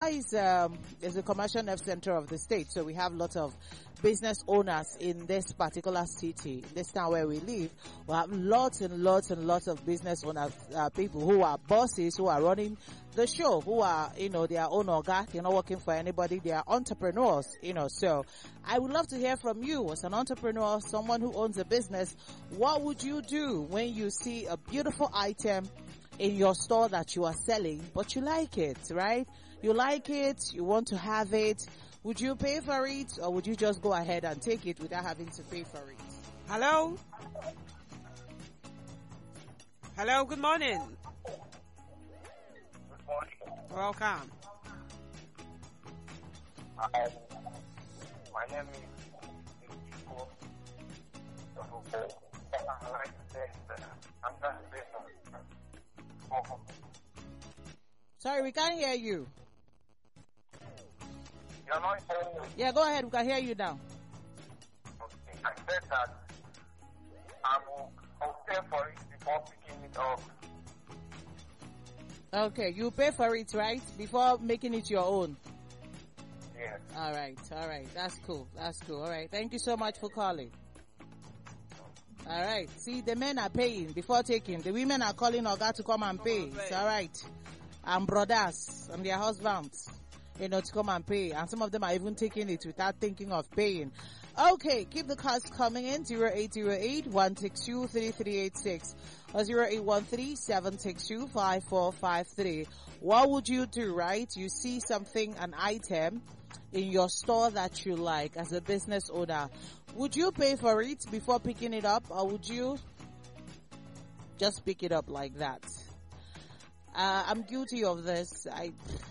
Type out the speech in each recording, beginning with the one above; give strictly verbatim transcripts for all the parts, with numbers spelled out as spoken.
is um, is the commercial nerve center of the state, so we have lots of business owners in this particular city, this town where we live. We have lots and lots and lots of business owners, uh, people who are bosses, who are running the show, who are, you know, their own orga. They're not working for anybody. They are entrepreneurs, you know. So I would love to hear from you as an entrepreneur, someone who owns a business. What would you do when you see a beautiful item in your store that you are selling, but you like it, right? You like it, you want to have it. Would you pay for it, or would you just go ahead and take it without having to pay for it? Hello? Hello, good morning. Good morning. Welcome. Um, my name is Chico. I like to say that I'm not a business. Sorry, we can't hear you. You're not hearing me? Yeah, go ahead. We can hear you now. Okay. I said that I will I'll pay for it before picking it up. Okay, you pay for it, right? Before making it your own. Yes. All right, all right. That's cool. That's cool. All right. Thank you so much for calling. All right. See, the men are paying before taking. The women are calling Oga to come and pay. It's all right. And brothers and their husbands, you know, to come and pay. And some of them are even taking it without thinking of paying. Okay, keep the calls coming in. zero eight zero eight, one six two, three three eight six or zero eight one three, seven six two, five four five three. What would you do, right? You see something, an item in your store that you like as a business owner. Would you pay for it before picking it up, or would you just pick it up like that? Uh, I'm guilty of this. I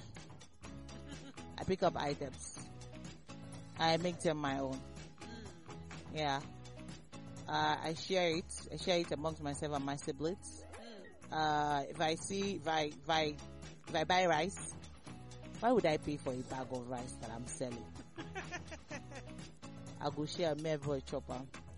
I pick up items. I make them my own. Yeah. Uh, I share it. I share it amongst myself and my siblings. Uh, if I see, if I, if I, if I buy rice, why would I pay for a bag of rice that I'm selling? I'll go share me for a chopper.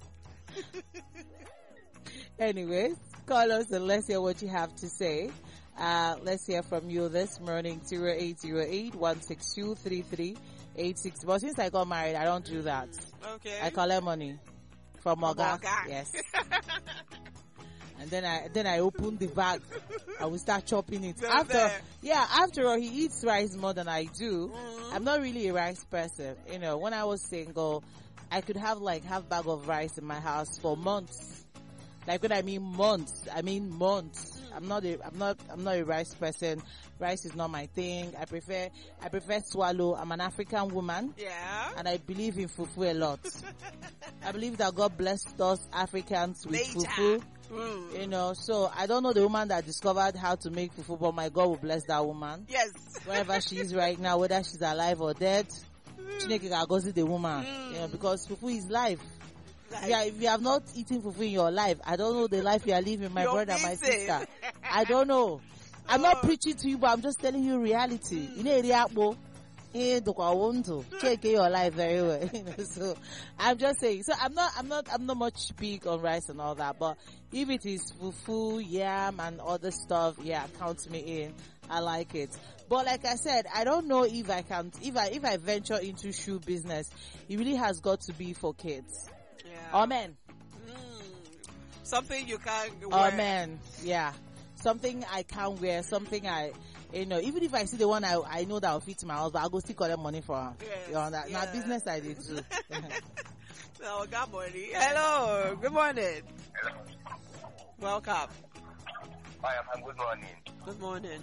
Anyways, call us and let's hear what you have to say. Uh, let's hear from you this morning. zero eight zero eight, one six two, three three eight six. But since I got married, I don't do that. Okay. I collect money from Oga. Oga. Yes. And then I then I open the bag. I will start chopping it. There, After there. yeah, after all, he eats rice more than I do. Mm-hmm. I'm not really a rice person. You know, when I was single, I could have like half bag of rice in my house for months. Like when I mean months, I mean months. I'm not a, I'm not, I'm not a rice person. Rice is not my thing. I prefer, I prefer swallow. I'm an African woman. Yeah. And I believe in fufu a lot. I believe that God blessed us Africans with Later. fufu. Mm. You know, so I don't know the woman that discovered how to make fufu, but my God will bless that woman. Yes. Wherever she is right now, whether she's alive or dead, Chineke ga gozi the woman. Mm. You know, because fufu is life. Like, Yeah, if you have not eaten fufu in your life, I don't know the life you are living, my You're brother, my missing. sister. I don't know. I'm not Oh. preaching to you, but I'm just telling you reality. You know, Riakbo, eh, dokwa wonto. Check your life very well. You know, so I'm just saying. So I'm not, I'm not, I'm not much big on rice and all that. But if it is fufu, yam, and other stuff, yeah, count me in. I like it. But like I said, I don't know if I can, if I, if I venture into shoe business, it really has got to be for kids. Yeah. Amen. Mm. Something you can wear. Amen. Yeah. Something I can wear, something I, you know, even if I see the one I I know that will fit my husband, I'll go still collect money for her. Yes, You know, that, yeah. Now business I did too. Oh, good morning. Hello. Good morning. Hello. Welcome. Hi, I'm good morning. Good morning.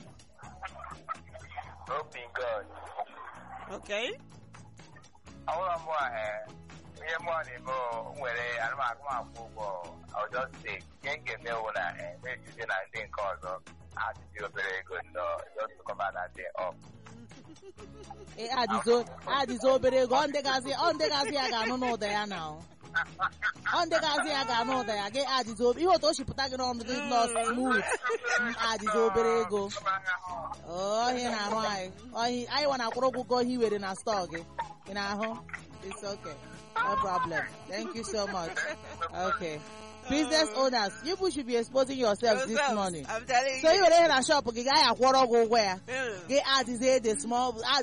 Hope in God. Okay. I want more. Ihe more than more. Nwere anụmanụ akwụ ụgwọ. I'll just say, can't get me one. Maybe you na ndị nke ọzọ. Adịghị obere ego nnọọ. Just to cover that day up. Eh, adizo, adizo obere ego. Ọ ndị gazi, ọ ndị gazi ya ga-anụ n'ụda ya na. Ọ ndị gazi ya ga-anụ ụda ya. Gị adizo, ihe otu o shipụta gị n'ọnụ gị nọ smooth. Mm, Adizo obere ego. Oh, ihe na-arụ anyị. Ọhị, anyị nwa na-akwụrụ ụgwọ ụgwọ ihe i were na store gị. Ị na-ahụ? It's okay. No problem. Thank you so much. Okay. Business owners, you people should be exposing yourselves this Yourselves, morning. I'm telling So you. you were in a shop, okay, guy, I quarter go where? Mm. Get add is the small,